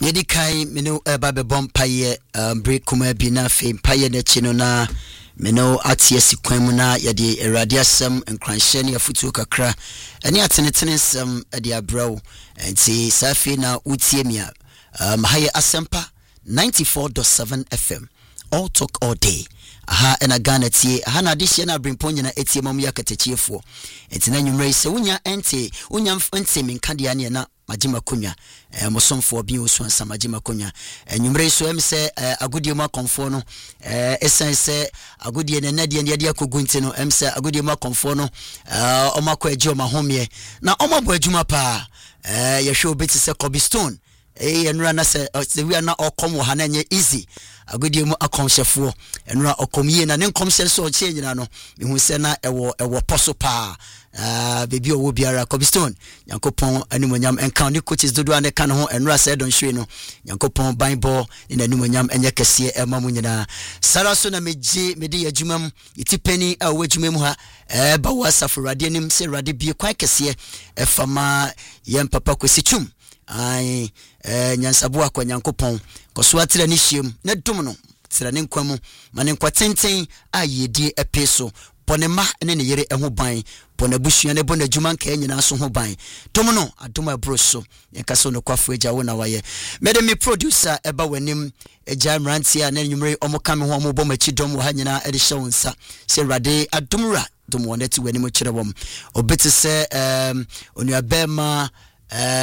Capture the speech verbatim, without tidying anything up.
Yedi kai meno eba be bom paye break kuma bi na fe paye na chi no na meno atie sikwan mu na yede erade asem nkranhye ne afutu kakra ene atenetene nsem ade abrawo enti safi na utie mia um haye asempa ninety-four point seven F M all talk all day aha ena Ghana tie aha na de hye na brimpo nyina etie mamu yakatechefo enti na nwumre se unya ente unya ente minkade ne na Majima Kunya eh mosomfo bi osu ansa Majima Kunya enwumre so em se agodie ma konfo no eh esen se agodie ne nade ne de akogu nti no em se agodie ma konfo no eh omakọ agi o mahomie na omabo adwuma pa eh yehwe obeti se Cobblestone eh enura na se we na okom wo ha na nye easy agodie mu akomhyefo enura okomie na ne nkomhye so o che nyina no mehu se na ewo ewo poso pa ah baby owo biara Cobblestone yankopon animonyam enka ne coaches dodo ane kan ho enura se don hwe no yankopon Bible ne animonyam enye kese e mamu nyina sara so na meje mede yadwumam itipani a wadwumam ha eh ba wasafo rade nim se rade bie kwan kese e fama yem papa kwesichum ai eh nyansabo akwa yankopon koso atira ne hiem na dum no tira ne nkwamu ma ne nkwatenten a yedi epeso ponema ene ne yere eho ban pona busua ne bona dwuma nka nyina so ho ban tom no adoma broso yenka so no kwafo agya wo na waye mede me producer eba wanim agya mrantia na nwumre omoka me ho omobom achi dom wo ha nyina ede hye wonsa se rade adomra dom wonati wanim kire wom obeti se um onuabema